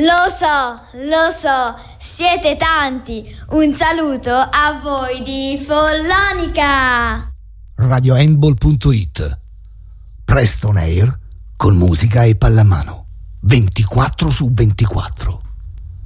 Lo so, siete tanti. Un saluto a voi di Follonica. RadioHandball.it. Presto on air con musica e pallamano. 24/24.